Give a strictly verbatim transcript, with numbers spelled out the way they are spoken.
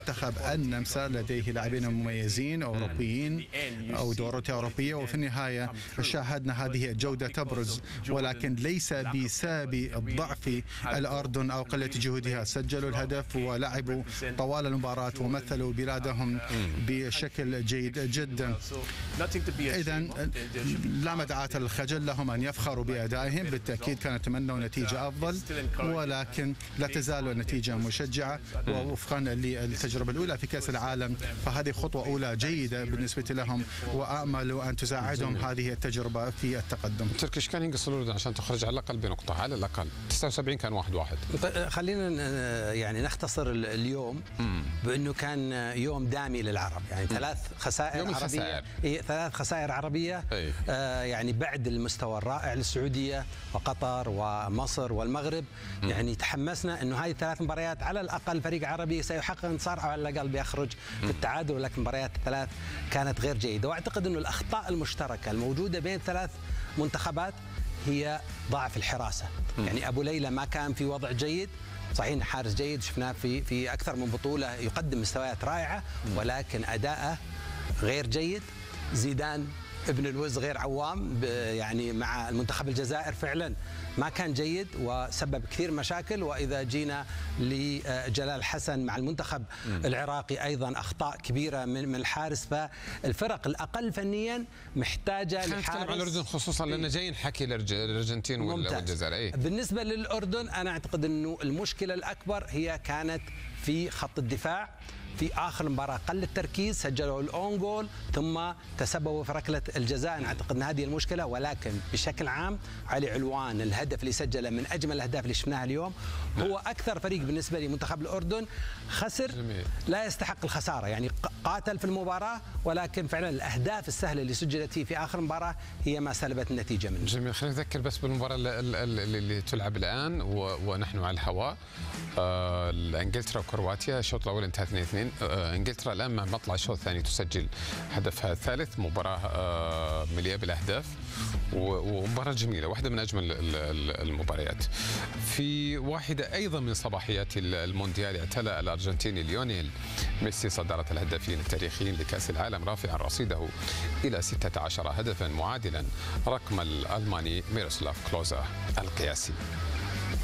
منتخب النمسا لديه لاعبين مميزين أوروبيين أو دورات أوروبية، وفي النهاية شاهدنا هذه الجودة تبرز، ولكن ليس بسبب ضعف الأردن أو قلة جهودها. سجلوا الهدف ولعبوا طوال المباراة ومثلوا بلادهم بشكل جيد جدا. إذا لا مدعاة للخجل، لهم أن يفخروا بأدائهم. بالتأكيد كانوا يتمنوا نتيجة أفضل، ولكن لا تزال النتيجة مشجعة ووفقا للتجربة الأولى في كأس العالم، فهذه خطوة أولى جيدة بالنسبة لهم، وأمل أن تساعدهم هذه التجربة في التقدم. تركي ايش كان ينقص الأردن عشان تخرج على الأقل بنقطة؟ على الأقل تسعة وسبعين كان واحد واحد. خلينا يعني نختصر اليوم بأنه كان يوم دامي للعرب، يعني ثلاث خسائر عربية، إيه ثلاث خسائر عربية آه يعني بعد المستوى الرائع للسعودية وقطر ومصر والمغرب. يعني تحمسنا أنه هذه الثلاث مباريات على الأقل فريق عربي سيحقق انتصار أو على الأقل بيخرج في التعادل، ولكن المباريات الثلاث كانت غير جيدة. وأعتقد أنه الأخطاء المشتركة الموجودة بين ثلاث منتخبات هي ضعف الحراسة. يعني أبو ليلى ما كان في وضع جيد، صحيح حارس جيد شفناه في في أكثر من بطولة يقدم مستويات رائعة، ولكن أداءه غير جيد. زيدان ابن الوز غير عوام يعني مع المنتخب الجزائر فعلا ما كان جيد وسبب كثير مشاكل. وإذا جينا لجلال حسن مع المنتخب العراقي أيضا أخطاء كبيرة من من الحارس. فالفرق الأقل فنيا محتاجة لحارس. خلينا نتكلم عن الأردن خصوصا لأن جايين حكي الأرجنتين والجزائر. أيه؟ بالنسبة للأردن أنا أعتقد أنه المشكلة الأكبر هي كانت في خط الدفاع. في آخر المباراة قل التركيز، سجلوا الأون جول ثم تسببوا في ركلة الجزاء. أنا أعتقد أن هذه المشكلة، ولكن بشكل عام علي علوان الهدف اللي سجله من أجمل الأهداف اللي شفناها اليوم. هو أكثر فريق بالنسبة لي منتخب الأردن خسر لا يستحق الخسارة، يعني قاتل في المباراة، ولكن فعلا الأهداف السهلة اللي سجلت فيه في آخر المباراة هي ما سلبت النتيجة منه. جميل. خلينا نذكر بس بالمباراة اللي, اللي تلعب الآن ونحن على الهواء. آه انجلترا وكرواتيا، الشوط الأول انتهى اثنين اثنين. آه انجلترا الآن مع مطلع الشوط الثاني تسجل هدفها الثالث. مباراة آه مليئة بالأهداف ومباراة جميلة، واحدة من أجمل المباريات. في واحدة أيضا من صباحيات المونديال اعتلى الأرجنتيني ليونيل ميسي صدارة الهدافين التاريخيين لكأس العالم، رافعا رصيده إلى ستة عشر هدفا معادلا رقم الألماني ميروسلاف كلوزا القياسي.